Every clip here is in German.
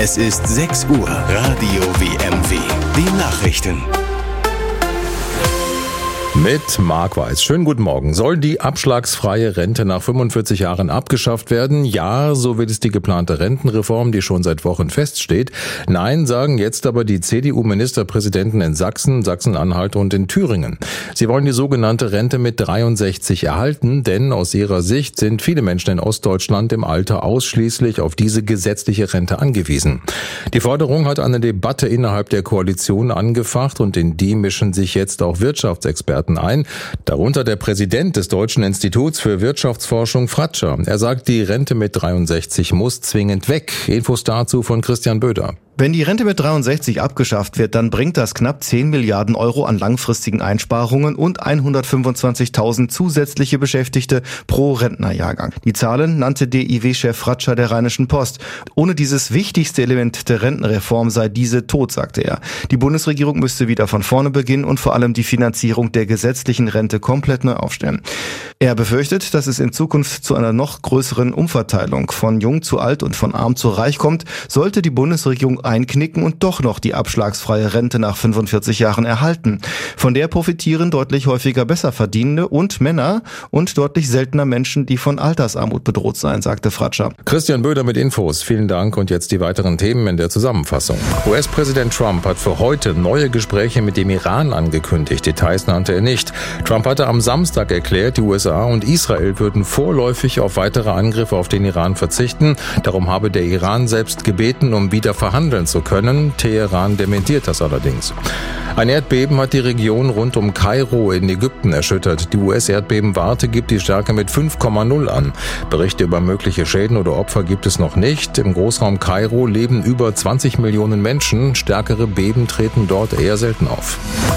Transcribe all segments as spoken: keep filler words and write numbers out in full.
Es ist sechs Uhr. Radio W M W. Die Nachrichten. Mit Marc Weiß. Schönen guten Morgen. Soll die abschlagsfreie Rente nach fünfundvierzig Jahren abgeschafft werden? Ja, so wird es die geplante Rentenreform, die schon seit Wochen feststeht. Nein, sagen jetzt aber die C D U-Ministerpräsidenten in Sachsen, Sachsen-Anhalt und in Thüringen. Sie wollen die sogenannte Rente mit dreiundsechzig erhalten, denn aus ihrer Sicht sind viele Menschen in Ostdeutschland im Alter ausschließlich auf diese gesetzliche Rente angewiesen. Die Forderung hat eine Debatte innerhalb der Koalition angefacht und in die mischen sich jetzt auch Wirtschaftsexperten ein, darunter der Präsident des Deutschen Instituts für Wirtschaftsforschung Fratscher. Er sagt, die Rente mit dreiundsechzig muss zwingend weg. Infos dazu von Christian Böder. Wenn die Rente mit dreiundsechzig abgeschafft wird, dann bringt das knapp zehn Milliarden Euro an langfristigen Einsparungen und hundertfünfundzwanzigtausend zusätzliche Beschäftigte pro Rentnerjahrgang. Die Zahlen nannte D I W-Chef Fratscher der Rheinischen Post. Ohne dieses wichtigste Element der Rentenreform sei diese tot, sagte er. Die Bundesregierung müsste wieder von vorne beginnen und vor allem die Finanzierung der gesetzlichen Rente komplett neu aufstellen. Er befürchtet, dass es in Zukunft zu einer noch größeren Umverteilung von jung zu alt und von arm zu reich kommt, sollte die Bundesregierung einknicken und doch noch die abschlagsfreie Rente nach fünfundvierzig Jahren erhalten. Von der profitieren deutlich häufiger Besserverdienende und Männer und deutlich seltener Menschen, die von Altersarmut bedroht seien, sagte Fratscher. Christian Böder mit Infos. Vielen Dank und jetzt die weiteren Themen in der Zusammenfassung. U S-Präsident Trump hat für heute neue Gespräche mit dem Iran angekündigt. Details nannte er nicht. Trump hatte am Samstag erklärt, die U S A und Israel würden vorläufig auf weitere Angriffe auf den Iran verzichten. Darum habe der Iran selbst gebeten, um wieder verhandeln zu können. Teheran dementiert das allerdings. Ein Erdbeben hat die Region rund um Kairo in Ägypten erschüttert. Die U S-Erdbebenwarte gibt die Stärke mit fünf Komma null an. Berichte über mögliche Schäden oder Opfer gibt es noch nicht. Im Großraum Kairo leben über zwanzig Millionen Menschen. Stärkere Beben treten dort eher selten auf.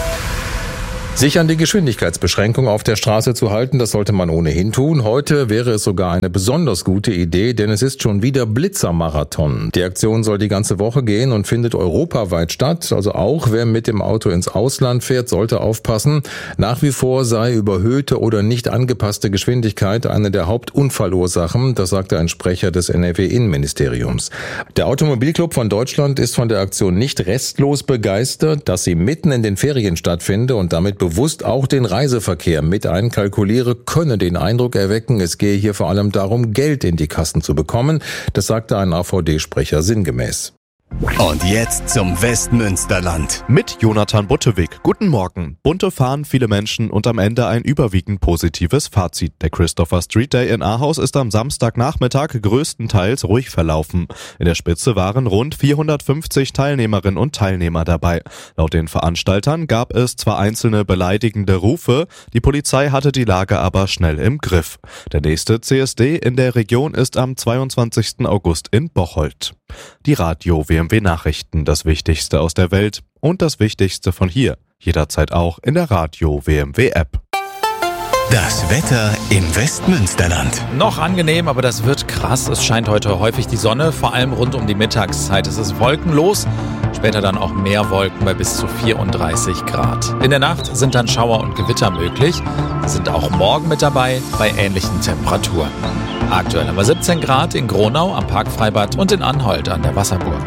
Sich an die Geschwindigkeitsbeschränkung auf der Straße zu halten, das sollte man ohnehin tun. Heute wäre es sogar eine besonders gute Idee, denn es ist schon wieder Blitzermarathon. Die Aktion soll die ganze Woche gehen und findet europaweit statt. Also auch wer mit dem Auto ins Ausland fährt, sollte aufpassen. Nach wie vor sei überhöhte oder nicht angepasste Geschwindigkeit eine der Hauptunfallursachen. Das sagte ein Sprecher des N R W-Innenministeriums. Der Automobilclub von Deutschland ist von der Aktion nicht restlos begeistert, dass sie mitten in den Ferien stattfinde und damit bewusst auch den Reiseverkehr mit einkalkuliere, könne den Eindruck erwecken, es gehe hier vor allem darum, Geld in die Kassen zu bekommen. Das sagte ein A V D-Sprecher sinngemäß. Und jetzt zum Westmünsterland. Mit Jonathan Buttewig. Guten Morgen. Bunte Fahnen, viele Menschen und am Ende ein überwiegend positives Fazit. Der Christopher Street Day in Ahaus ist am Samstagnachmittag größtenteils ruhig verlaufen. In der Spitze waren rund vierhundertfünfzig Teilnehmerinnen und Teilnehmer dabei. Laut den Veranstaltern gab es zwar einzelne beleidigende Rufe, die Polizei hatte die Lage aber schnell im Griff. Der nächste C S D in der Region ist am zweiundzwanzigsten August in Bocholt. Die Radio W M W Nachrichten, das Wichtigste aus der Welt und das Wichtigste von hier. Jederzeit auch in der Radio W M W App. Das Wetter im Westmünsterland. Noch angenehm, aber das wird krass. Es scheint heute häufig die Sonne, vor allem rund um die Mittagszeit. Es ist wolkenlos, später dann auch mehr Wolken bei bis zu vierunddreißig Grad. In der Nacht sind dann Schauer und Gewitter möglich. Sie sind auch morgen mit dabei bei ähnlichen Temperaturen. Aktuell haben wir siebzehn Grad in Gronau am Parkfreibad und in Anholt an der Wasserburg.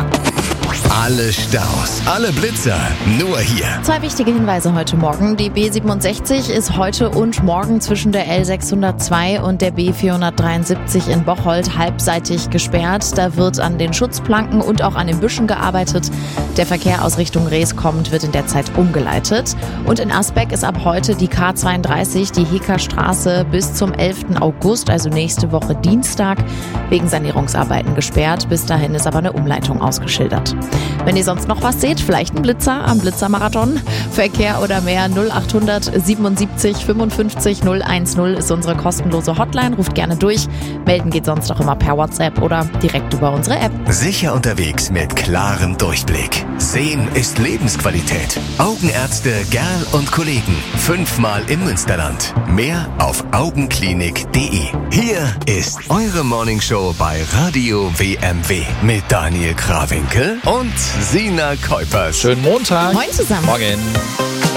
Alle Staus, alle Blitzer, nur hier. Zwei wichtige Hinweise heute Morgen. Die B siebenundsechzig ist heute und morgen zwischen der L sechshundertzwei und der B vierhundertdreiundsiebzig in Bocholt halbseitig gesperrt. Da wird an den Schutzplanken und auch an den Büschen gearbeitet. Der Verkehr aus Richtung Rees kommt, wird in der Zeit umgeleitet. Und in Asbeck ist ab heute die K zweiunddreißig, die Hekerstraße, bis zum elften August, also nächste Woche Dienstag, wegen Sanierungsarbeiten gesperrt. Bis dahin ist aber eine Umleitung ausgeschildert. Wenn ihr sonst noch was seht, vielleicht ein Blitzer am Blitzermarathon, Verkehr oder mehr, null achthundert siebenundsiebzig fünfundfünfzig null eins null ist unsere kostenlose Hotline. Ruft gerne durch. Melden geht sonst auch immer per WhatsApp oder direkt über unsere App. Sicher unterwegs mit klarem Durchblick. Sehen ist Lebensqualität. Augenärzte Gerl und Kollegen. Fünfmal im Münsterland. Mehr auf augenklinik punkt de. Hier ist eure Morningshow bei Radio W M W mit Daniel Krawinkel und Sina Kuipers. Schönen Montag. Moin zusammen. Morgen.